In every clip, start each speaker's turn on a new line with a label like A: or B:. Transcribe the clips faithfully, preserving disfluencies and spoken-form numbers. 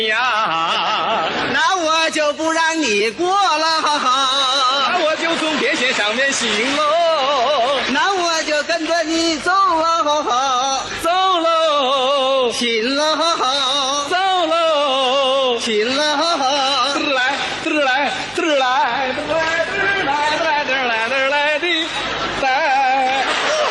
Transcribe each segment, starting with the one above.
A: 呀，
B: 那我就不让你过了，
A: 那我就从电线上面行喽，
B: 那我就跟着你走了，
A: 走喽，
B: 行了，
A: 走喽，
B: 行了，
A: 嘚来嘚来嘚来嘚来嘚来嘚来嘚来嘚来的来。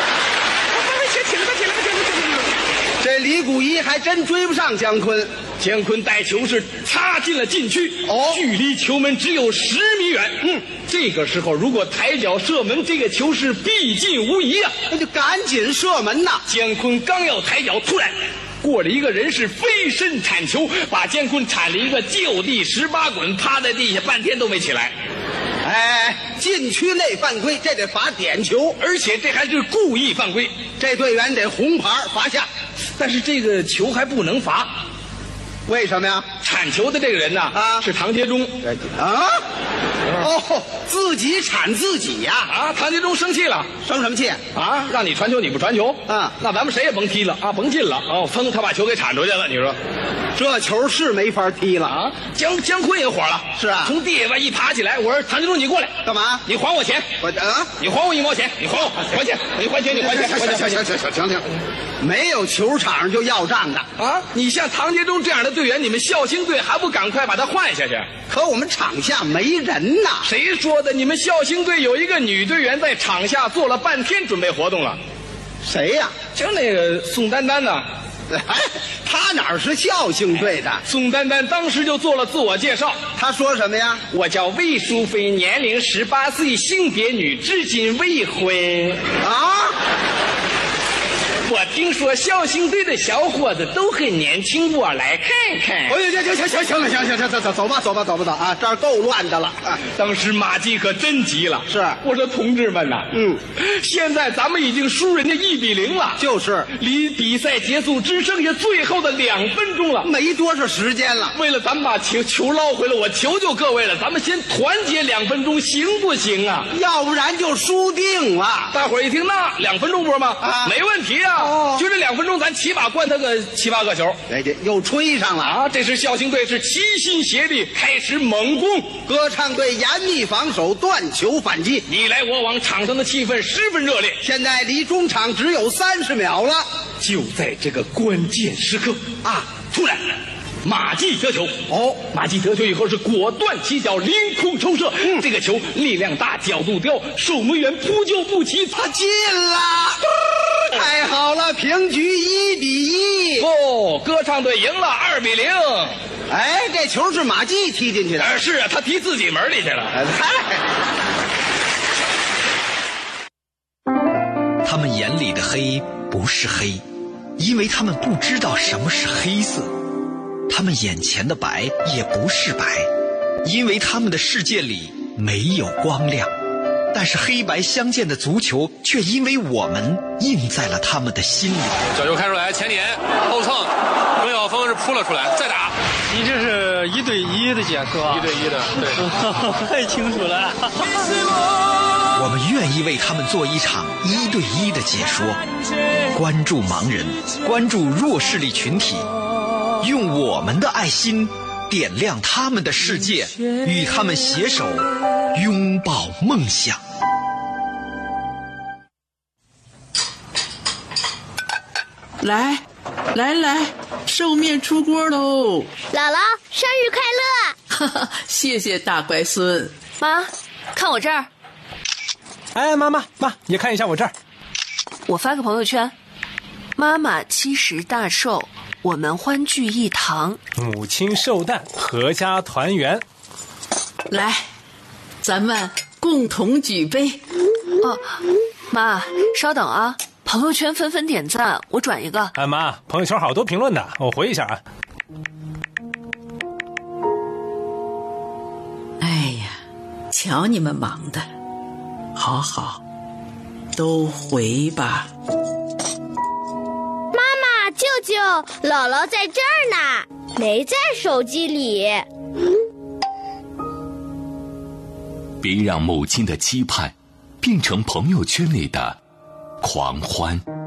B: 这李谷一还真追不上姜昆。
A: 姜昆带球是插进了禁区，
B: 哦，
A: 距离球门只有十米远。嗯，这个时候如果抬脚射门，这个球是必进无疑啊！
B: 那就赶紧射门呐！
A: 姜昆刚要抬脚，突然过了一个人是飞身铲球，把姜昆铲了一个就地十八滚，趴在地下半天都没起来。
B: 哎，禁区内犯规，这得罚点球，
A: 而且这还是故意犯规，
B: 这队员得红牌罚下。
A: 但是这个球还不能罚。
B: 为什么呀？
A: 铲球的这个人呢，啊，是唐杰忠
B: 啊，哦，自己铲自己呀！
A: 啊，唐杰忠生气了，
B: 生什么气
A: 啊？让你传球你不传球
B: 啊？
A: 那咱们谁也甭踢了啊，甭进了哦！噌，他把球给铲出去了，你说，
B: 这球是没法踢了
A: 啊！姜姜昆也火了，
B: 是啊，
A: 从地下一爬起来，我说唐杰忠你过来
B: 干嘛？
A: 你还我钱！
B: 我啊，
A: 你还我一毛钱，你还我还钱，你还钱，你还钱，
B: 行行行行行行行，没有球场上就要账的
A: 啊！你像唐杰忠这样的队员，你们孝兴队还不赶快把他换下去？
B: 可我们场下没人呐！
A: 谁说的？你们孝兴队有一个女队员在场下做了半天准备活动了。
B: 谁呀？
A: 就那个宋丹丹呢。
B: 哎，他哪是孝兴队的？
A: 宋丹丹当时就做了自我介绍。
B: 他说什么呀？
A: 我叫魏淑菲，年龄十八岁，性别女，至今未婚。
B: 啊！
A: 我听说孝兴队的小伙子都很年轻，我来看看。
B: 哎呀，行行行行了，行行行，走走走吧，走吧，走吧走啊！这儿够乱的了啊！
A: 当时马季可真急了，
B: 是
A: 我说同志们呐，
B: 嗯，
A: 现在咱们已经输人家一比零了，
B: 就是
A: 离比赛结束只剩下最后的两分钟了，
B: 没多少时间了。
A: 为了咱们把球球捞回来，我求求各位了，咱们先团结两分钟，行不行啊？
B: 要不然就输定了。
A: 大伙儿一听，那两分钟不是吗？
B: 啊，
A: 没问题啊。哦，就这两分钟，咱起码灌他个七八个球。
B: 哎，这又吹上了
A: 啊！这时孝兴队是齐心协力开始猛攻，
B: 歌唱队严密防守，断球反击，
A: 你来我往，场上的气氛十分热烈。
B: 现在离中场只有三十秒了，
A: 就在这个关键时刻啊！突然，马季得球。哦，马季得球以后是果断起脚，凌空抽射。嗯，这个球力量大，角度刁，守门员扑救不及，
B: 他进了。太好了，平局一比一。
A: 哦，歌唱队赢了二比零。
B: 哎，这球是马季踢进去的。
A: 呃，是啊，他踢自己门里去了。
B: 嗨，
C: 他们眼里的黑不是黑，因为他们不知道什么是黑色；他们眼前的白也不是白，因为他们的世界里没有光亮。但是黑白相间的足球却因为我们印在了他们的心里。
D: 角球开出来，前点后蹭，冯晓峰是扑了出来，再打。
E: 你这是一对一的解说，
D: 一对一的，对，
E: 太清楚了。
C: 我们愿意为他们做一场一对一的解说，关注盲人，关注弱势力群体，用我们的爱心点亮他们的世界，与他们携手拥抱梦想。
F: 来来来，寿面出锅喽！
G: 姥姥生日快乐！
F: 哈哈，谢谢大乖孙。
G: 妈，看我这儿。
E: 哎，妈妈妈，也看一下我这儿。
G: 我发个朋友圈，妈妈七十大寿，我们欢聚一堂，
E: 母亲寿诞，阖家团圆。
F: 来，咱们共同举杯。
G: 哦，妈，稍等啊，朋友圈纷纷点赞，我转一个。
E: 哎，妈，朋友圈好多评论的，我回一下啊。
F: 哎呀，瞧你们忙的，好好，都回吧。
G: 妈妈，舅舅，姥姥在这儿呢，没在手机里。
H: 别让母亲的期盼变成朋友圈里的狂欢。